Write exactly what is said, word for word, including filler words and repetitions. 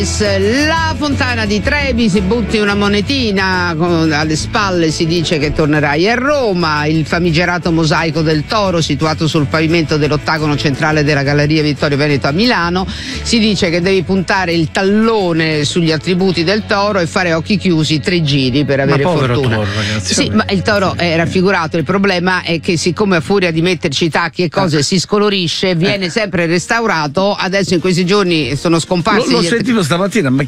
La fontana di Trevi, si butti una monetina, alle spalle si dice che tornerai a Roma. Il famigerato mosaico del Toro situato sul pavimento dell'ottagono centrale della Galleria Vittorio Veneto a Milano, si dice che devi puntare il tallone sugli attributi del Toro e fare occhi chiusi tre giri per avere ma povero fortuna. Toro, ragazzi, sì, ma il Toro è raffigurato, il problema è che siccome a furia di metterci tacchi e cose eh. si scolorisce, viene sempre restaurato. Adesso in questi giorni sono scomparsi l'ho gli sentito stamattina, mi ha